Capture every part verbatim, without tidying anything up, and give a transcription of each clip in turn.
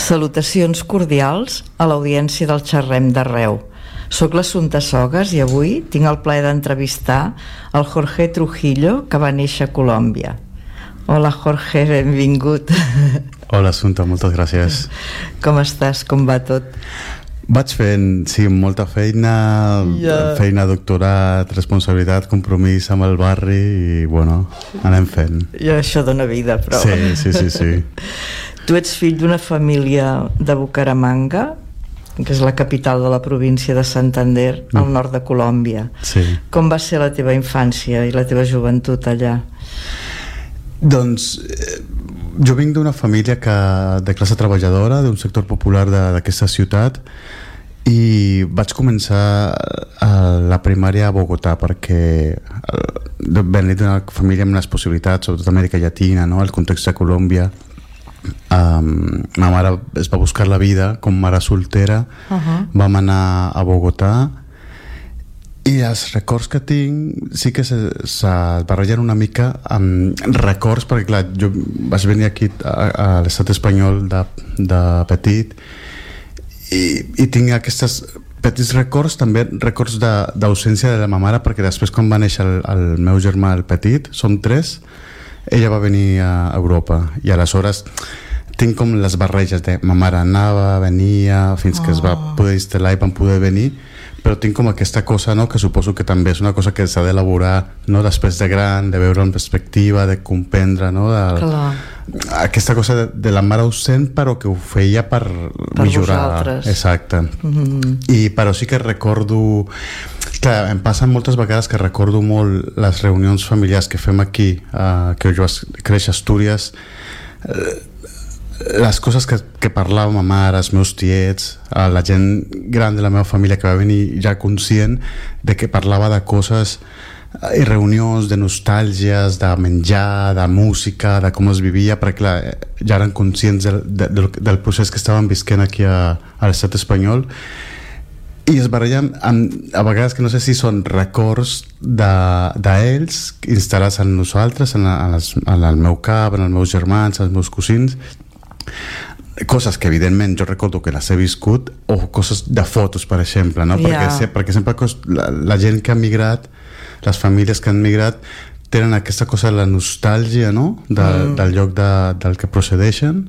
Salutacions cordials a l'audiència del Xerrem d'Arreu. Soc l'Assumpta Sogas i avui tinc el plaer d'entrevistar el Jorge Trujillo, que va néixer a Colòmbia. Hola Jorge, benvingut. Hola Assumpta, moltes gràcies. Com estàs? Com va tot? Vaig fent, sí, molta feina, yeah. feina, doctorat, responsabilitat, compromís amb el barri i, bueno, anem fent. I això dona vida, però... Sí, sí, sí, sí. Tu ets fill d'una família de Bucaramanga, que és la capital de la província de Santander, al nord de Colòmbia. Sí. Com va ser la teva infància i la teva joventut allà? Doncs eh, jo vinc d'una família que, de classe treballadora, d'un sector popular d'aquesta ciutat, i vaig començar a la primària a Bogotà perquè venir d'una família amb les possibilitats, sobretot Amèrica Llatina, no? El context de Colòmbia. Um, ma mare es va buscar la vida com mare soltera. Uh-huh. Vam anar a Bogotà i els records que tinc sí que se, se barregen una mica amb records, perquè clar, jo vaig venir aquí a, a l'estat espanyol de, de petit i, i tinc aquests petits records, també records d'ausència de, de la meva mare, perquè després quan va néixer el, el meu germà el petit, som tres, ella va venir a Europa i aleshores tinc com les barreges de ma mare anava, venia, fins que oh. es va poder instal·lar i van poder venir, però tinc com aquesta cosa, no?, que suposo que també és una cosa que s'ha d'elaborar, no?, després de gran, de veure en perspectiva, de comprendre, no?, de, aquesta cosa de, de la mare ausent, però que ho feia per, per millorar. Vosaltres. Exacte. Mm-hmm. I però sí que recordo... Clar, em passen moltes vegades que recordo molt les reunions familiars que fem aquí, uh, que jo creix a Astúries, uh, les coses que, que parlava ma mare, els meus tiets, uh, la gent gran de la meva família que va venir ja conscient de que parlava de coses uh, i reunions, de nostàlgies, de menjar, de música, de com es vivia, perquè clar, ja eren conscients del, del, del procés que estaven visquent aquí a, a l'estat espanyol. I es barregen amb, a vegades que no sé si són records d'ells de, instal·lats en nosaltres, en, en, les, en el meu cap, en els meus germans, en els meus cosins, coses que evidentment jo recordo que les he viscut, o coses de fotos, per exemple, no? Yeah. Perquè, perquè sempre la, la gent que ha migrat, les famílies que han migrat, tenen aquesta cosa de la nostàlgia, no?, de, mm. del lloc de, del que procedeixen.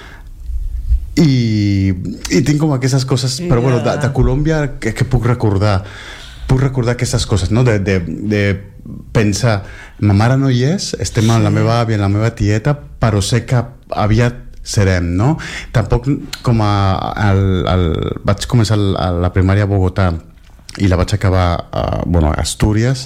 I, i tinc com aquestes coses, yeah. però bueno, de, de Colòmbia que, que puc recordar puc recordar aquestes coses, no? de, de, de pensar, ma mare no hi és, estem amb la meva àvia, amb la meva tieta, però sé que aviat serem, no? Tampoc com a el, el, vaig començar a la primària a Bogotà i la vaig acabar a, bueno, a Astúries,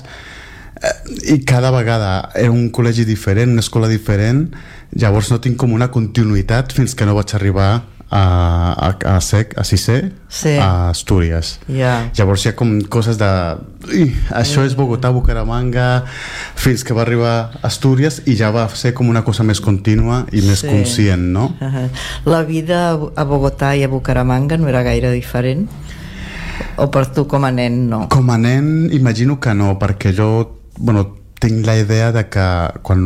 i cada vegada era un col·legi diferent, una escola diferent, llavors no tinc com una continuïtat fins que no vaig arribar a, a, a, sec, a sisè, sí. a Astúries. Yeah. Llavors hi ha com coses de ui, això és Bogotà, Bucaramanga, fins que va arribar a Astúries i ja va ser com una cosa més contínua i més sí. conscient, no? Uh-huh. La vida a Bogotà i a Bucaramanga no era gaire diferent? O per tu com a nen no? Com a nen imagino que no, perquè jo bueno, tinc la idea de que quan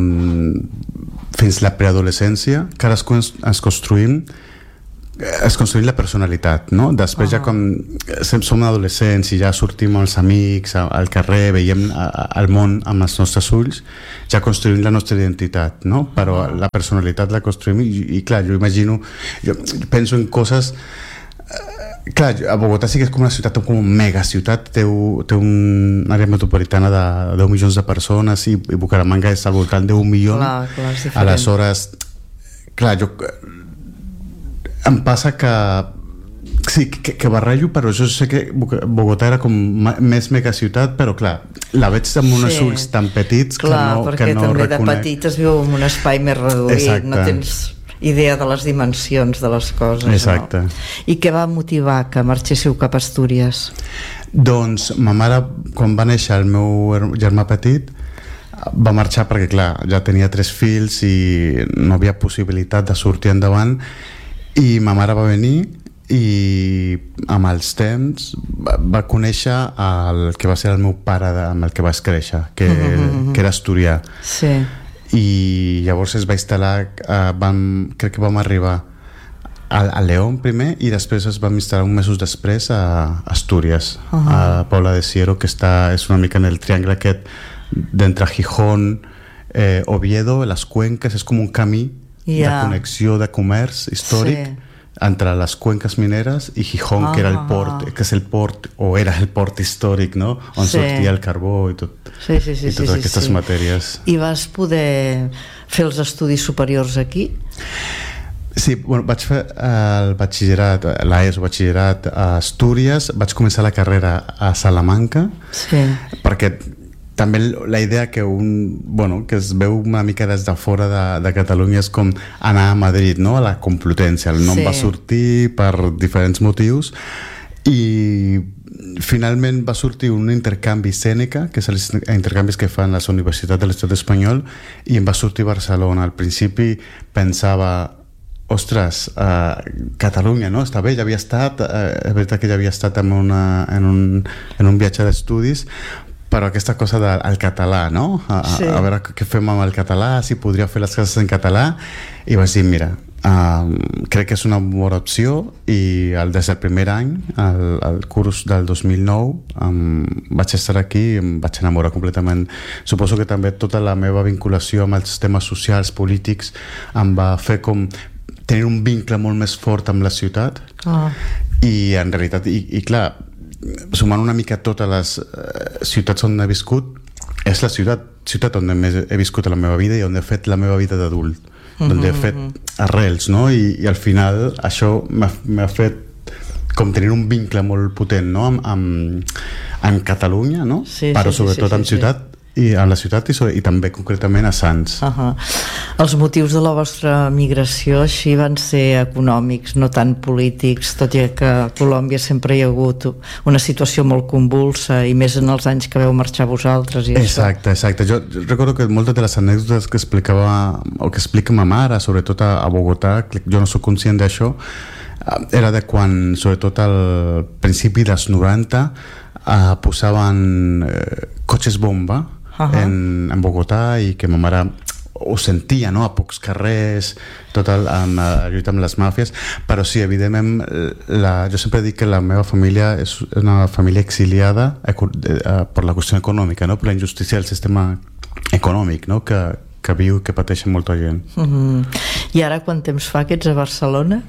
fins la preadolescència cadascú ens, ens construïm es construïm la personalitat, no? Després uh-huh. ja quan som adolescents i ja sortim amb els amics al carrer, veiem el món amb els nostres ulls, ja construïm la nostra identitat, no? Però uh-huh. la personalitat la construïm i, i clar, jo imagino, jo penso en coses. Clar, a Bogotà sí que és com una ciutat, com una mega ciutat, té, té una àrea metropolitana de deu milions de persones i, i Bucaramanga és al voltant d'un milió. Clar, clar, és diferent. Aleshores, clar, jo em passa que sí, que, que barrejo, però jo sé que Bogotà era com més megaciutat, però clar, la veig amb uns sí. ulls tan petits clar, que no, perquè que no també reconec. De petit es viu en un espai més reduït. Exacte. No tens idea de les dimensions de les coses. Exacte. No? I què va motivar que marxéssiu cap a Astúries? Doncs ma mare, quan va néixer el meu germà petit, va marxar perquè clar, ja tenia tres fills i no havia possibilitat de sortir endavant, i ma mare va venir i amb els temps va, va conèixer el que va ser el meu pare de, amb el que vaig créixer, que, mm-hmm. que era asturià. Sí. I llavors es va instal·lar, uh, vam, crec que vam arribar a, a León primer i després es va instal·lar uns mesos després a Astúries, uh -huh. a Paula de Siero, que està, és una mica en el triangle aquest d'entre Gijón, eh, Oviedo, les Cuenques, és com un camí yeah. de connexió de comerç històric sí. entre les cuenques mineres i Gijón, uh -huh. que era el port, que és el port, o era el port històric, no? On sí. sortia el carbó i tot, sí, sí, sí, i totes sí, aquestes sí. matèries. I vas poder fer els estudis superiors aquí? Sí, bueno, vaig fer el batxillerat, l'A E S O batxillerat a Astúries, vaig començar la carrera a Salamanca, sí. perquè també la idea que un, bueno, que es veu una mica des de fora de, de Catalunya és com anar a Madrid, no? A la Complutense. El nom sí. va sortir per diferents motius i finalment va sortir un intercanvi Sèneca, que és els intercanvis que fan les universitats de l'Estat espanyol, i em va sortir Barcelona. Al principi pensava, ostres, uh, Catalunya, no? Està bé, ja havia estat, uh, és veritat que ja havia estat en, una, en, un, en un viatge d'estudis, però aquesta cosa del català, no? A, sí. a veure què fem amb el català, si podria fer les classes en català, i vaig dir, mira, um, crec que és una bona opció, i el, des del primer any, el, el curs del dos mil nou, um, vaig estar aquí i em vaig enamorar completament. Suposo que també tota la meva vinculació amb els temes socials, polítics, em va fer com tenir un vincle molt més fort amb la ciutat, oh. i en realitat, i, i clar, sumant una mica totes les uh, ciutats on he viscut, és la ciutat, ciutat on més he viscut a la meva vida i on he fet la meva vida d'adult, mm-hmm. on he fet arrels, no? I, i al final això m'ha fet com tenir un vincle molt potent, no? amb, amb, amb Catalunya, no? Sí, però sí, sobretot sí, sí, amb ciutat, sí. i a la ciutat i, sobre, i també concretament a Sants. Uh -huh. Els motius de la vostra migració així van ser econòmics, no tant polítics, tot i que a Colòmbia sempre hi ha hagut una situació molt convulsa i més en els anys que veu marxar vosaltres i exacte, això. Exacte. Jo recordo que moltes de les anècdotes que explicava o que explica ma mare, sobretot a, a Bogotà, jo no soc conscient d'això, era de quan, sobretot al principi dels noranta, eh, posaven eh, cotxes bomba Uh-huh. en, en Bogotà, i que ma mare ho sentia, no? A pocs carrers, tot el, amb la lluita amb les màfies, però sí, evidentment la, jo sempre dic que la meva família és una família exiliada eh, per la qüestió econòmica, no? Per la injustícia del sistema econòmic, no? que, que viu i que pateix molta gent. Uh-huh. I ara quant temps fa que ets a Barcelona?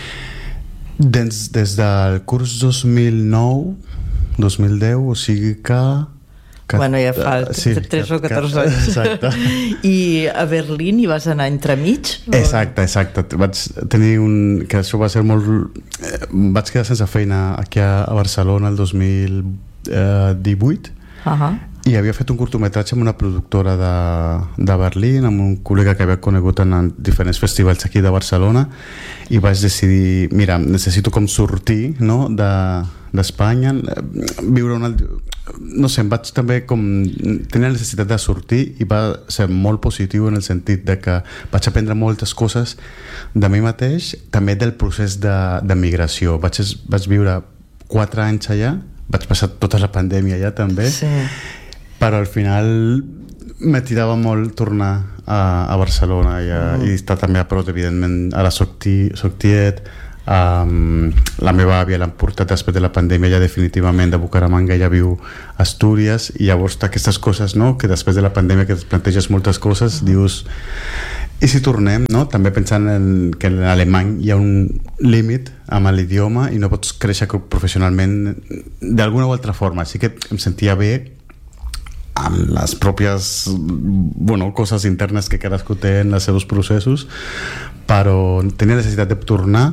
Des, des del curs dos mil nou dos mil deu, o sigui que Que, bueno, ja fa sí, tres o catorze anys. Exacte. I a Berlín hi vas anar entremig? Exacte, exacte. Vaig tenir un... que això va ser molt... Eh, vaig quedar sense feina aquí a Barcelona el dos mil divuit, uh-huh. i havia fet un curtmetratge amb una productora de, de Berlín, amb un col·lega que havia conegut en, en diferents festivals aquí de Barcelona, i vaig decidir, mira, necessito com sortir, no?, de d'Espanya, viure una... no sé, em vaig també com tenir la necessitat de sortir, i va ser molt positiu en el sentit de que vaig aprendre moltes coses de mi mateix, també del procés de, de migració. Vaig, vaig viure quatre anys allà, vaig passar tota la pandèmia allà també, sí. Però al final me tirava molt tornar a, a Barcelona i, a, mm. i estar també a prop, evidentment. Ara soc, ti, soc tiet. Um, la meva àvia l'han portat després de la pandèmia ja definitivament de Bucaramanga, ja viu a Astúries, i llavors aquestes coses, no?, que després de la pandèmia que et planteges moltes coses, mm. dius, i si tornem, no?, també pensant en, que en alemany hi ha un límit amb l'idioma i no pots créixer professionalment d'alguna o altra forma, així que em sentia bé amb les pròpies, bueno, coses internes que cadascú té en els seus processos, però tenia necessitat de tornar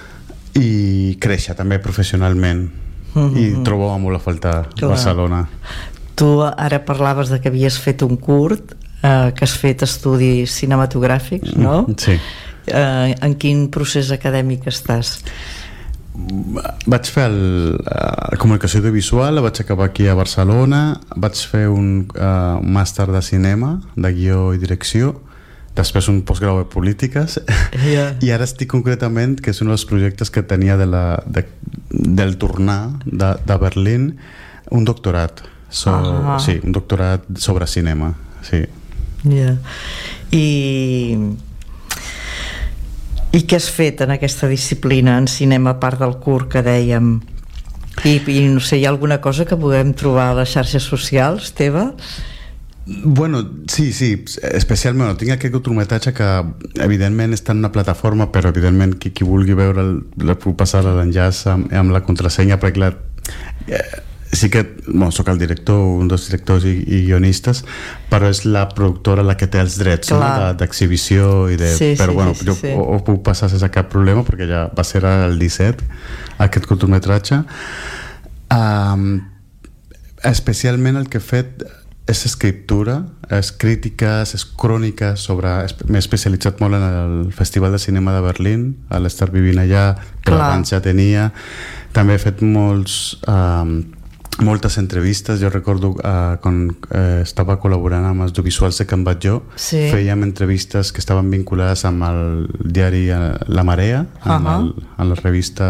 i créixer també professionalment, mm-hmm. i trobava molt a faltar Clar. Barcelona. Tu ara parlaves de que havies fet un curt, eh, que has fet estudis cinematogràfics, no? Sí. Eh, en quin procés acadèmic estàs? Vaig fer el, la comunicació audiovisual, la vaig acabar aquí a Barcelona, vaig fer un, uh, un màster de cinema, de guió i direcció, després un postgrau de polítiques, yeah. i ara estic concretament, que és un dels projectes que tenia de la, de, del tornar de, de Berlín, un doctorat so, ah. sí, un doctorat sobre cinema, sí. Yeah. I I què has fet en aquesta disciplina, en cinema, a part del curt que dèiem? I, i no sé, hi ha alguna cosa que puguem trobar a les xarxes socials, teva? Bueno, sí, sí, especialment tinc aquest curtmetratge que evidentment està en una plataforma, però evidentment qui, qui vulgui veure el puc passar l'enllaç amb, amb la contrasenya, perquè clar, eh, sí que bueno, soc el director, un dels directors i, i guionistes, però és la productora la que té els drets, no? d'exhibició i de... Sí, però sí, bueno, sí, jo sí. Ho, ho puc passar sense cap problema perquè ja va ser el disset aquest curtmetratge. Um, especialment el que he fet és escriptura, és crítiques, és cròniques sobre... M'he especialitzat molt en el Festival de Cinema de Berlín, a l'estar vivint allà, que abans ja tenia. També he fet molts... Um, moltes entrevistes. Jo recordo uh, quan uh, estava col·laborant amb els audiovisuals de Can Batlló, sí. Fèiem entrevistes que estaven vinculades amb el diari La Marea, amb, uh-huh. el, amb la revista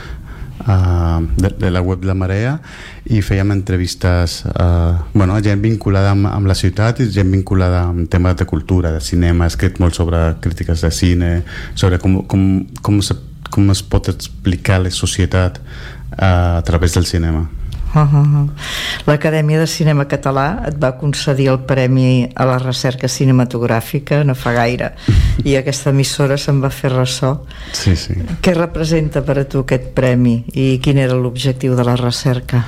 uh, de, de la web La Marea, i fèiem entrevistes uh, bueno, gent vinculada amb, amb la ciutat i gent vinculada amb temes de cultura, de cinema. He escrit molt sobre crítiques de cine, sobre com, com, com, se, com es pot explicar la societat uh, a través del cinema. Uh-huh. L'Acadèmia de Cinema Català et va concedir el Premi a la Recerca Cinematogràfica no fa gaire i aquesta emissora se'n va fer ressò. Sí, sí. Què representa per a tu aquest premi i quin era l'objectiu de la recerca?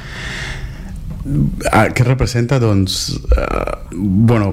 Ah, què representa? Doncs uh, bueno,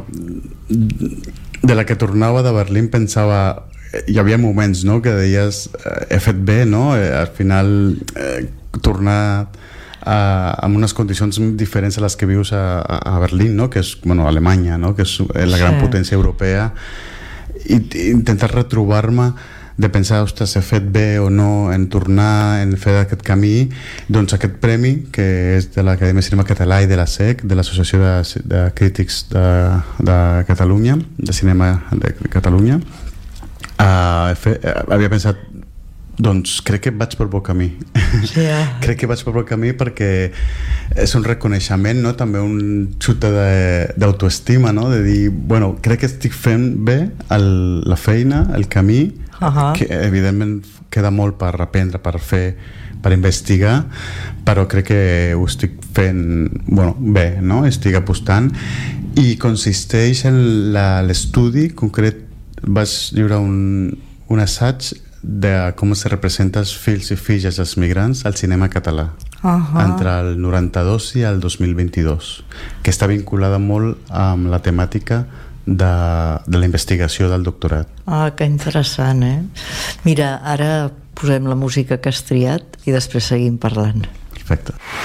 de la que tornava de Berlín pensava, hi havia moments, no?, que deies eh, he fet bé, no? Eh, al final eh, tornar Uh, amb unes condicions diferents a les que vius a, a Berlín, no? Que és, bueno, Alemanya, no? Que és la gran sí. potència europea, i, i intentar retrobar-me de pensar, ostres, he fet bé o no en tornar, en fer aquest camí. Doncs aquest premi, que és de l'Acadèmia de Cinema Català i de la S E C, de l'Associació de, de Crítics de, de Catalunya, de Cinema de Catalunya, uh, fe, uh, havia pensat, doncs crec que vaig per bon camí. Sí, ja. Crec que vaig per bon camí perquè és un reconeixement, no? També un xute d'autoestima, no? De dir, bueno, crec que estic fent bé el, la feina, el camí, uh-huh. que evidentment queda molt per aprendre, per fer, per investigar, però crec que ho estic fent, bueno, bé, no? Estic apostant, i consisteix en l'estudi concret. Vaig lliurar un, un assaig de com es representa els fills i filles dels migrants al cinema català, uh-huh. entre el noranta-dos i el dos mil vint-i-dos, que està vinculada molt amb la temàtica de, de la investigació del doctorat. Ah, que interessant, eh? Mira, ara posem la música que has triat i després seguim parlant. Perfecte.